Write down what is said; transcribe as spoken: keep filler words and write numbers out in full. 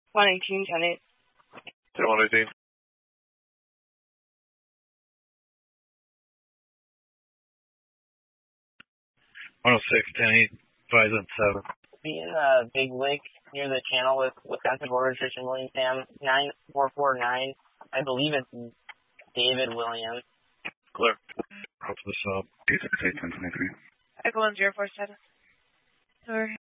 one eighteen, ten eight. ten one eighteen. one oh six, ten eight, five seven. Be in the big lake near the channel with Wisconsin Border Nutrition Williamstown, nine four four nine. I believe it's David Williams. Clear. Up to the sub. two six eight, ten twenty-three. Echo one zero four seven. Sorry.